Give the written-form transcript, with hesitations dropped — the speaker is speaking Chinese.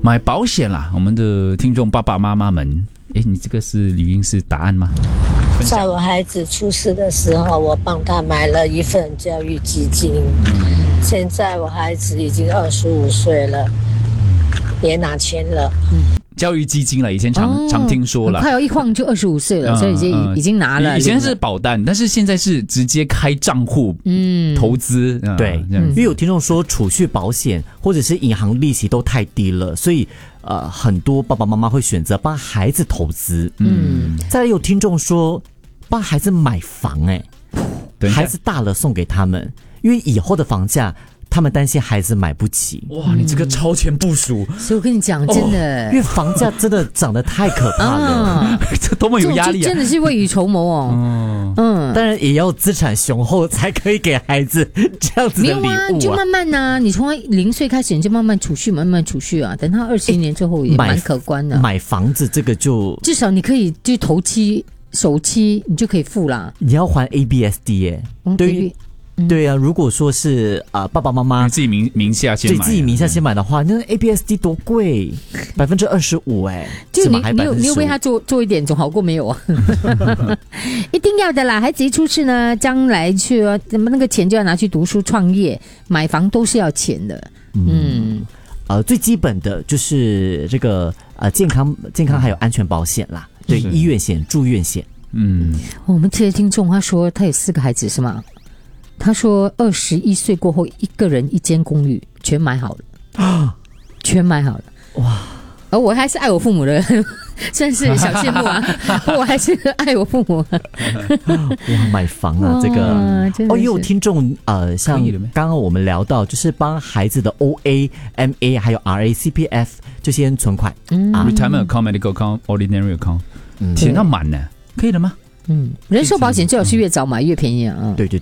买保险啦，我们的听众爸爸妈妈们，你这个是语音是答案吗？ 在我孩子出事的时候，我帮他买了一份教育基金。现在我孩子已经25岁了，也拿钱了。 教育基金了，以前常听说了， 快要一晃就25岁了，所以已经拿了。 以前是保单，但是现在是直接开账户，投资。 对，因为有听众说储蓄保险或者是银行利息都太低了，所以很多爸爸妈妈会选择帮孩子投资。再来有听众说帮孩子买房，孩子大了送给他们，因为以后的房价他们担心孩子买不起。 哇，你这个超前部署！ 所以我跟你讲，真的， 因为房价真的涨得太可怕了， 这多么有压力啊！ 真的是未雨绸缪哦。 当然也要资产雄厚才可以给孩子这样子的礼物。 没有啊，你就慢慢啊，你从0岁开始你就慢慢储蓄，慢慢储蓄啊，等他20年之后也蛮可观的。 买房子这个就至少你可以就头期、首期你就可以付啦。 你要还 ABSD 耶，对啊，如果说是爸爸妈妈自己名下先买， 对自己名下先买的话，那 ABSD 多贵，25% 就你有为他做一点，总好过没有啊。一定要的啦，孩子一出世呢，将来去那个钱就要拿去读书、创业、买房都是要钱的。 最基本的就是这个健康还有安全保险啦，对，医院险、住院险。 我们这些听众他说他有4个孩子是吗？他说21岁过后一个人一间公寓全买好了，全买好了。哇！而我还是爱我父母的，算是小羡慕啊。我还是爱我父母。 哇，买房啊，这个也有听众像刚刚我们聊到，就是帮孩子的 OA、MA 还有 RA、CPF 这些存款 ，retirement account、medical account、ordinary account，填到满呢，可以的吗？ 人寿保险最好是越早买越便宜啊。 对对